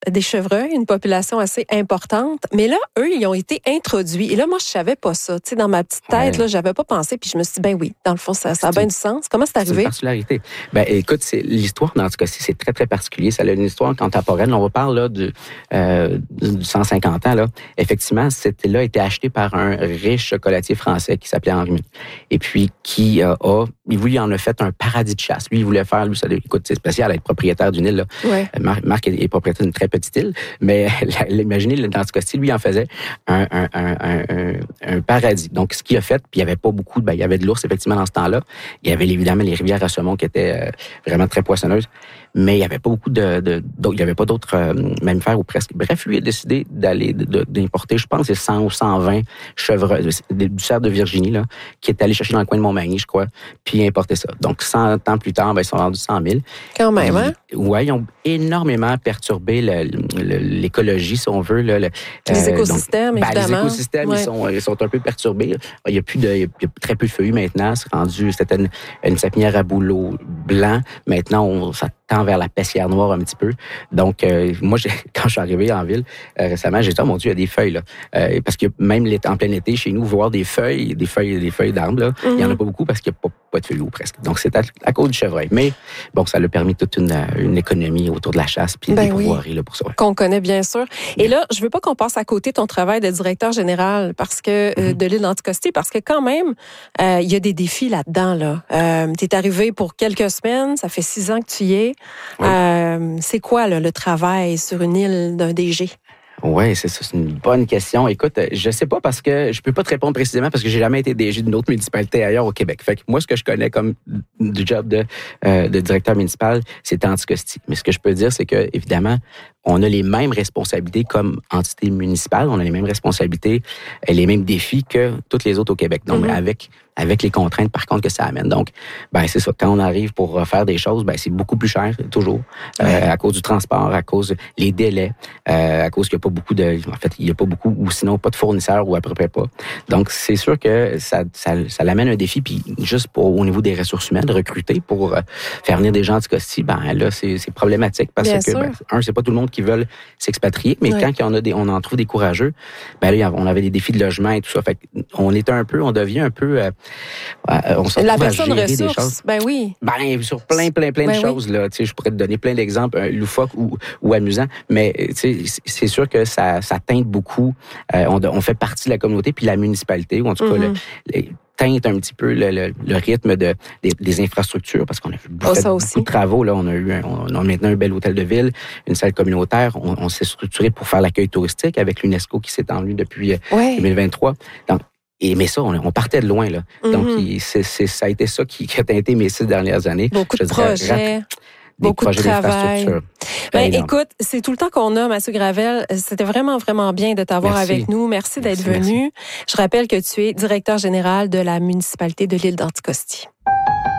des chevreuils, une population assez importante. Mais là, eux, ils ont été introduits. Et là, moi, je savais pas ça. Tu sais, dans ma petite tête, là, j'avais pas pensé. Puis je me suis dit, ben oui, dans le fond, ça a bien du sens. Comment c'est arrivé? C'est une particularité. Ben, écoute, l'histoire, dans ce cas-ci, c'est très, très particulier. Ça a une histoire contemporaine. On va parler là du 150 ans. Là. Effectivement, c'était là a été acheté par un riche chocolatier français qui s'appelait Henri Mut. Et puis, lui, il en a fait un paradis de chasse. Lui, il voulait faire, écoute, c'est spécial être propriétaire d'une île. Là. Ouais. Marc est propriétaire d'une très petite île, mais imaginez, dans ce cas-ci, lui, il en faisait un paradis. Donc, ce qu'il a fait, puis il n'y avait pas beaucoup, il y avait de l'ours, effectivement, dans ce temps-là. Il y avait évidemment les rivières à saumon qui étaient vraiment très poissonneuses, mais il n'y avait pas beaucoup il n'y avait pas d'autres mammifères ou presque. Bref, lui a décidé d'importer, je pense, 100 ou 120 chevreuils, du cerf de Virginie, là, qui est allé chercher dans le coin de Montmagny, je crois, puis importer ça. Donc, 100 ans plus tard, ils sont vendus 100 000. Quand même, hein? Oui, ils ont énormément perturbé l'écologie, si on veut. Les écosystèmes, évidemment. Les écosystèmes, ils sont un peu perturbés. Il y a très peu de feuilles maintenant. C'était une sapinière à bouleau blanc. Maintenant, ça tend vers la pessière noire un petit peu. Donc, moi, quand je suis arrivé en ville récemment, j'ai dit, oh mon Dieu, il y a des feuilles. Là. Parce que même en plein été, chez nous, voir des feuilles d'arbres, là, il n'y en a pas beaucoup parce qu'il n'y a pas de feuilles ou presque. Donc, c'est à cause du chevreuil. Mais bon, ça a permis toute une économie autour de la chasse puis des pourvoiries là, pour ça. Qu'on connaît bien sûr. Et là, je veux pas qu'on passe à côté de ton travail de directeur général de l'île d'Anticosti, parce que quand même, il y a des défis là-dedans. Là. Tu es arrivé pour quelques semaines, ça fait 6 ans que tu y es. Oui. C'est quoi là, le travail sur une île d'un DG? Oui, c'est une bonne question. Écoute, je sais pas parce que je peux pas te répondre précisément parce que j'ai jamais été DG d'une autre municipalité ailleurs au Québec. Fait que moi, ce que je connais comme du job de directeur municipal, c'est Anticosti. Mais ce que je peux dire, c'est que évidemment, on a les mêmes responsabilités comme entité municipale. On a les mêmes responsabilités et les mêmes défis que toutes les autres au Québec. Donc, avec les contraintes, par contre, que ça amène. Donc, c'est ça. Quand on arrive pour faire des choses, c'est beaucoup plus cher, toujours. À cause du transport, à cause des délais, à cause qu'il n'y a pas beaucoup il n'y a pas beaucoup, ou sinon pas de fournisseurs, ou à peu près pas. Donc, c'est sûr que ça l'amène un défi. Puis, juste au niveau des ressources humaines, de recruter pour faire venir des gens de Anticosti, là, c'est problématique parce Bien que, sûr. c'est pas tout le monde qui veulent s'expatrier, mais quand on en trouve des courageux, là, on avait des défis de logement et tout ça. Fait on devient un peu, on se retrouve la à personne gérer ressource, des choses. oui. Sur plein de choses, là. Tu sais, je pourrais te donner plein d'exemples, loufoques ou amusants, mais, tu sais, c'est sûr que ça teinte beaucoup. On fait partie de la communauté, puis la municipalité, ou en tout cas, teinte un petit peu le rythme des infrastructures, parce qu'on a fait beaucoup de travaux. Là, on a maintenant un bel hôtel de ville, une salle communautaire. On s'est structuré pour faire l'accueil touristique avec l'UNESCO qui s'est en lui depuis 2023. Donc, mais ça, on partait de loin. Là. Donc, ça a été ça qui a teinté mes 6 dernières années. Beaucoup de projets. Beaucoup de travail. Écoute, c'est tout le temps qu'on a, Mathieu Gravel. C'était vraiment, vraiment bien de t'avoir avec nous. Merci d'être venu. Je rappelle que tu es directeur général de la municipalité de l'île d'Anticosti.